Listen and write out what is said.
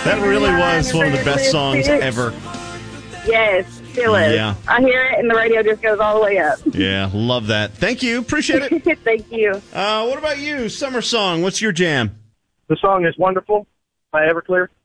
That really was one of the best songs ever. Yes, still is. Yeah. I hear it, and the radio just goes all the way up. Yeah, love that. Thank you. Appreciate it. Thank you. What about you? Summer song. What's your jam? The song is Wonderful by Everclear.